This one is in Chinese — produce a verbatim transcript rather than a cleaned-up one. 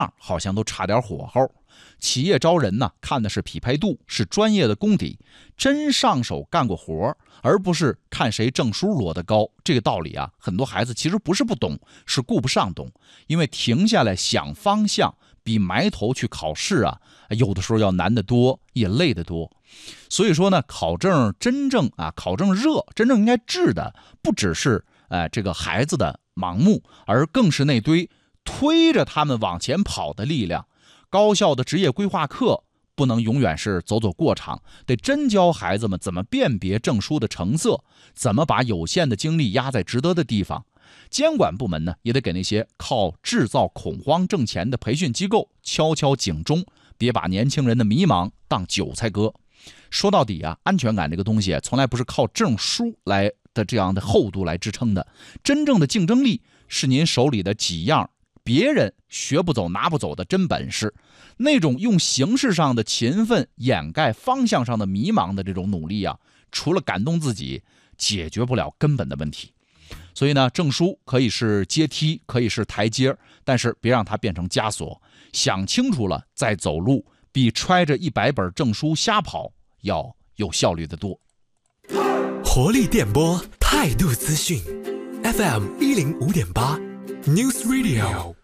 好像都差点火候。企业招人呢，看的是匹配度，是专业的功底，真上手干过活，而不是看谁证书摞得高。这个道理啊，很多孩子其实不是不懂，是顾不上懂。因为停下来想方向，比埋头去考试啊，有的时候要难得多，也累得多。所以说呢，考证真正啊，考证热，真正应该治的，不只是呃这个孩子的盲目，而更是那堆推着他们往前跑的力量。高校的职业规划课不能永远是走走过场，得真教孩子们怎么辨别证书的成色，怎么把有限的精力压在值得的地方。监管部门呢，也得给那些靠制造恐慌挣钱的培训机构敲敲警钟，别把年轻人的迷茫当韭菜割。说到底啊，安全感这个东西从来不是靠证书来的这样的厚度来支撑的，真正的竞争力是您手里的几样别人学不走拿不走的真本事。那种用形式上的勤奋掩盖方向上的迷茫的这种努力啊，除了感动自己，解决不了根本的问题。所以呢，证书可以是阶梯，可以是台阶，但是别让它变成枷锁。想清楚了再走路，比揣着一百本证书瞎跑要有效率的多。 活力电波，态度资讯 ，F M 一零五点八 News Radio。